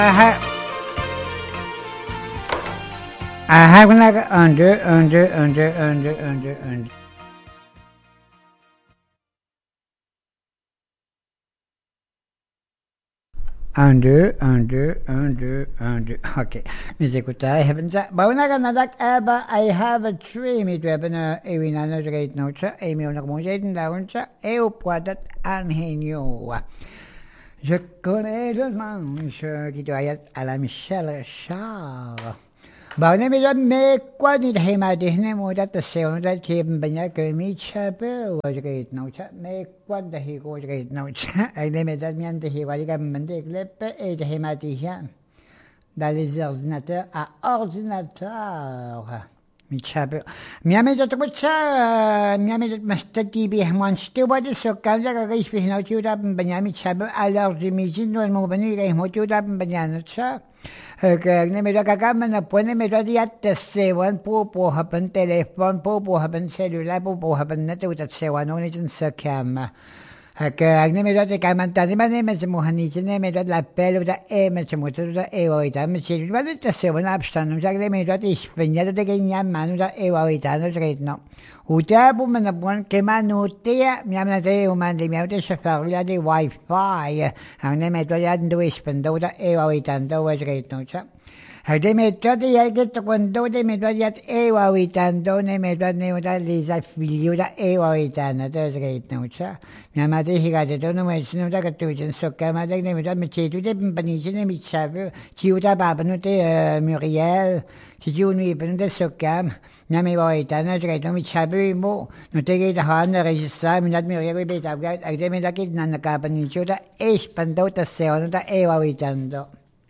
Un, deux, un, deux, un, deux, un, deux, un, deux, un, deux. Un, deux, un, deux, un, deux, un, deux. Okay. Music I haven't said. Bauna nadak aba I have a dream. Ito na ewina na great note sa emi na kumusin daon sa eupwadat anhenyo. Je connais le manche qui doit être à la Michel Charles. Bauna mi da me kwa ni hema dihne mo da ta se on da tim banya ke mi chape was great note sa me kwa da hi go great note sa ai ne me da mian de hi wa ga mende kleppe et de hema dihia dans les ordinateurs à ordinateur. Michabe. Miami da tukutsa, miami da mastati bihman steward so kamza ka gais bihna chuda banyami chabe alar dimijin no mo bani ga mo chuda banyana cha. Que ne me da kagama na pone me da diatte sewan po hapen telefon po hapen celular po hapen net uta sewan no ni sa kama. Que agne me da te kamanta ni mane me mohani ne me da la pelle da me chmutu da oita me chilu va da sewan abstand ja me da ispegnato de gna manu da oita no no. Uta bu me na bon ke manu te mi amna te o mande mi avete scefarlia di wifi agne me da ya ndo ispendo da oita ndo was no cha. De me trate ya che quando de me trate awitando ne me trate da lisa figlio da awitando da great no cha mia madre higa de no me sino da che tu gen so che ma de me trate me ci tu de panisi ne mi chave ci uta baba no te Muriel ci ci uni per de so che mia me voita no great no mi chave mo no te che da han registra mi dat Muriel be da de me da che nan ka panisi da espando da se no da awitando.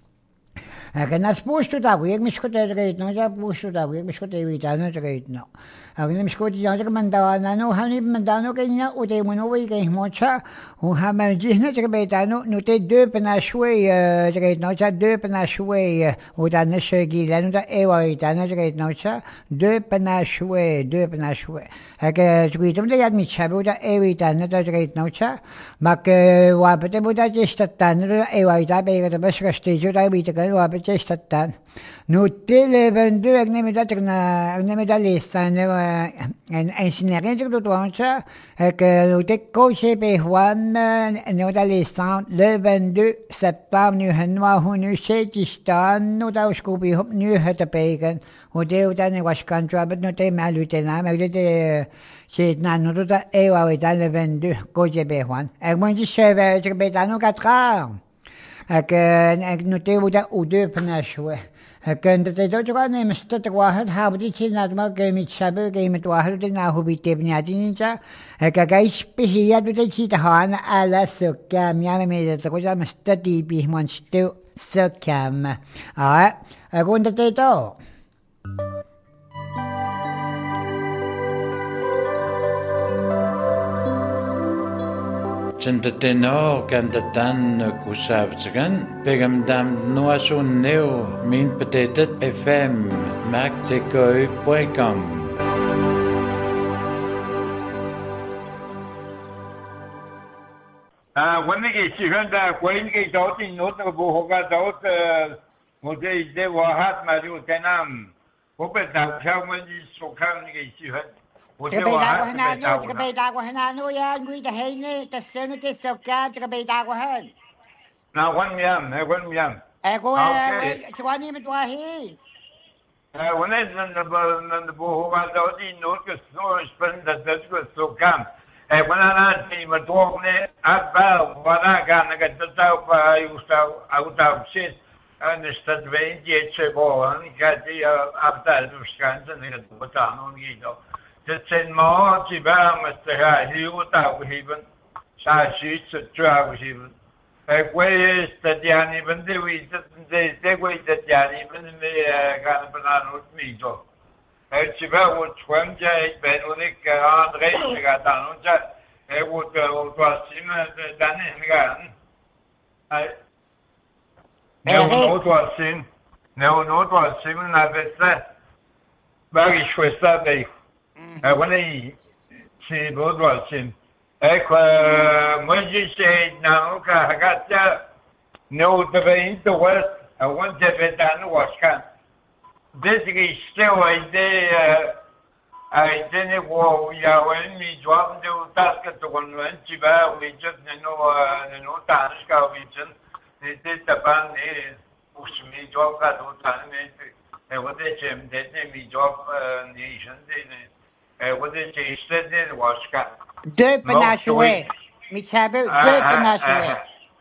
Că n-a spus tu da, e mișcote dreit, nu a spus tu da, e mișcote uita, nu dreit, nu. Că mișcote ja că mandana, nu hani mandano că nia o de mână voi că mocha, o ha mergi ne că betano, nu te deux până șuei dreit, nu cha deux până șuei, o da ne șegile, nu da e uita, nu dreit, nu cha deux până șuei. Că scuitum de iad mici, o da e uita, nu da dreit, nu cha, ma că o apete o da gestatan, nu da e uita, pe că te bășcă știi, da uita că o apete gestatan. Nu tele agne da lista en sinere que tu ancha que lu te coche pe Juan no da lista le 22 septembre nu hanwa hunu Sekistan no da scopi hop nu het pegen o de da ne was kan trabet no te malu te na me de se na no da ewa da le 22 coche pe Juan e mo di cheve que pe da no 4 heures que no te da o de pnashwe كنت تدوج قاني مستة واحد حابدي شيء نادما قيمة شابه قيمة واحد تناهو بيتبني عدين جا كايش بهي يدو شيء تهان على سكام يعني ميزة تقول مستة بيه منشتو سكام كنت تدو Tenor cantatan kusavtsgan pegamdam nuasun neo min petetet fm mactecoy.com. When they see that when they got in notable Hogatot, they were hat Mario Tenam, Hopet that Chalman is so coming. Cái bê đá của hắn anh nuôi, cái bê đá của hắn anh nuôi á, nuôi ta hay nè, ta sơn nó tới sọc cá, cái bê đá của hắn. Nào quan miam. Cô cho anh đi mà tôi hi. When I the boho đó đi nốt cái số spend that cái số cam. When I see mà tôi nè, áp bao, và ra cái tao phải usau shit. And the stat vein dice boh, che abdal scansa nel botano nido. Sen mo ci va ma sta hiu ta hiven sa shi tra hiven quei stadiani vendevi de quei stadiani vendevi gan banano mito ci va un twanja e ben unica Andre che non c'è e o tua sima danne gan no tua sim no tua sim na vesta bagi questa dei When si bodwa sin mo ji se na ka hagata no the vein to west want to be done was can. This is still a day. I didn't go. Yeah, when we drop the task to one when Chiba, we just no task. We just did the band. Push me drop that time. What they came, they me drop nation. What they said was can. Deux penachoués. Michabu, deux penachoués.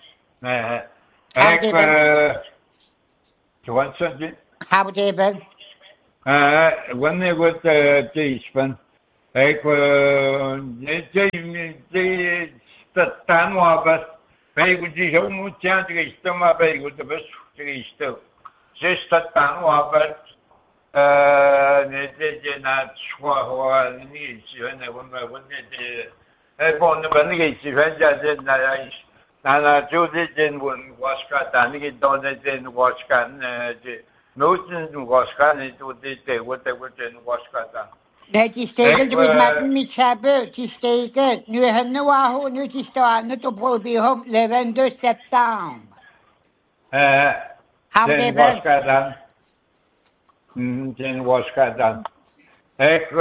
Tu vois ça, dit? How David? When they were teaspoon, like, they stand over, they would be almost gently still my baby with the best still. Just a stand over, they did not swallow needs you, and they wouldn't they won't the benefits if I did not. And I do this in one wash cut, and it don't in wash can. Noten was kan it would they what they were in wash cut. Dat is tegen met Martin Michabu, het is tegen. Nu hebben we Wahoo, nu is het aan het proberen, le 22 septembre. How Then wash cut dan. Then wash cut dan. Ik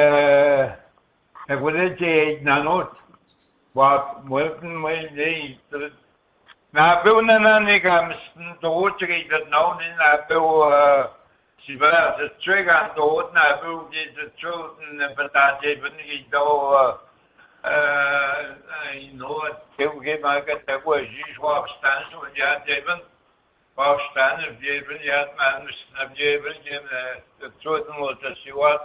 wil het nou wat moeten we niet. Na był na niego dołączyć do nowy na był siwa z czego do na był gdzie trudne pytanie będzie do no teorie maga tego dziś wstać ja dziewięć wstać dziewięć ja mam na dziewięć trudno to siła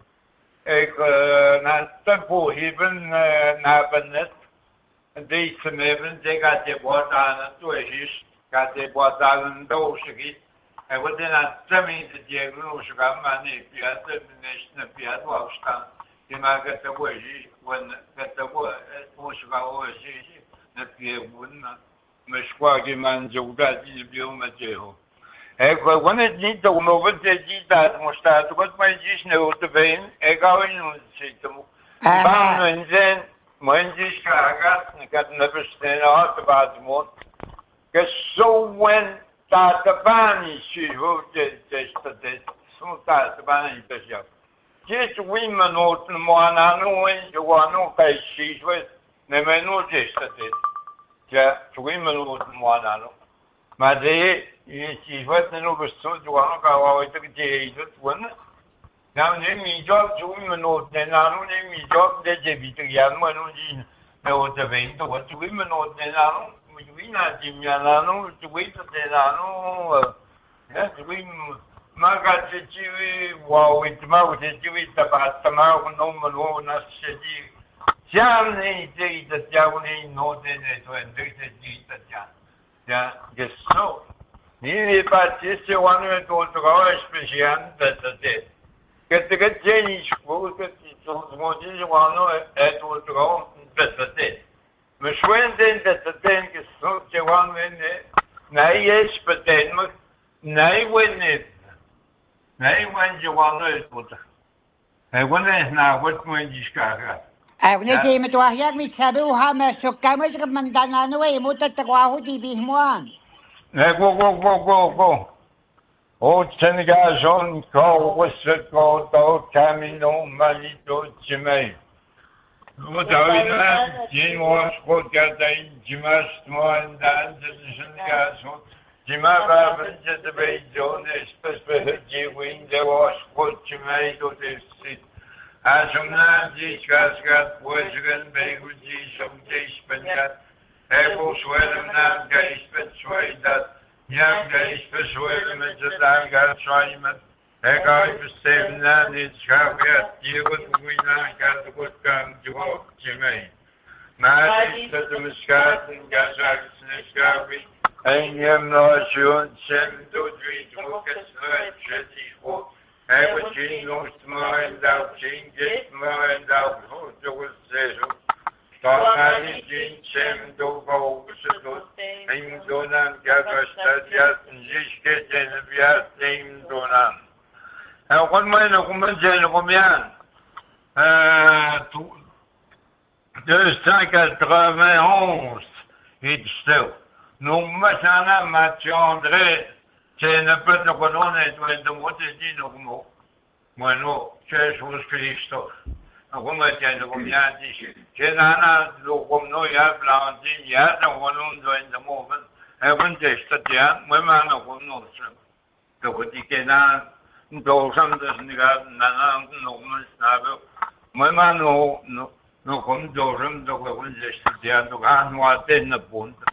na tempo even na benet deze mensen zeggen dat wat aan het doen is, dat wat aan het doen is. En wat in het stemming te diagnose gaan, maar niet via de minister, via het afstand. Die maken het woord, wanneer het woord, het moest wel woord is, het via woorden. Maar schwaar die man zo dat die bij ons met jou. Ik wanneer het niet om over te zien dat moest dat, wat mij is nou te weten, ik ga in ons zitten. Bang zijn. Mães cagas, que não precisa outra base muito, que só when Tatabani se hoje são Tatabani pessoal. Just women out no moana no when you want no pay she was nem no just that. Já women out no moana no. Mas aí se vai no pessoal do ano que vai ter que ir tudo. Now, me job to women or then I don't name me job that they be to young one who didn't know the vein to what women or then I don't, we not Jim Yanano to wait to then I know. That's we Magat the Jew, wow, with the mouth, the Jewish about the mouth, no one who not said you. Jam, they say that Jawni no then it when they said that Jan. Yeah, guess so. Nearly about this one went to our special, that's the dead. Că genii școli, că sunt motive oameni etul drog de mă șwenden de ten că sunt ce oameni n-ai ești pe ten, mă n-ai venit, n-ai venit oameni etul. Ai venit na văd mă discara. Ai venit me to ahia mi sabu ha me sokama să mandana no e mută trabajo di bihmoan. Go. O Senegal, call Western call, dog, Camino, Malito, Jimmy. Mutawina, Jim was put Gata, Jimas, Moan, Dan, the Senegal, Jimaba, the Bay Zone, especially when there was put Jimmy to the seat. As of now, this got Western Baguji, some days, but Apple sweater now, guys, but sweat that. Young guys persuaded me to thank our Simon. I got to save none, it's how you would we not got the good come to walk to me. My sister to Muscat and Gazak and Scarby, and him no sure, 7 to 3 to look at the city for. I was seeing no smile out, seeing this smile out, who was there. Tocani din sem do bolso em donan gavastat ziske denviat em donan. Quando mais não comecei no comian, 291 et still. Nous maintenant Mathieu André, Sempre conosce tu molte di no bueno, Jesús Cristo. Como entiendo como ya dice, que nada lo como no ya hablan de ya no bueno no en el momento. Even just ya, muy malo como no sé. Lo que que nada, no sabes ni nada no me sabe. Muy malo no como yo no como just ya no no atende punto.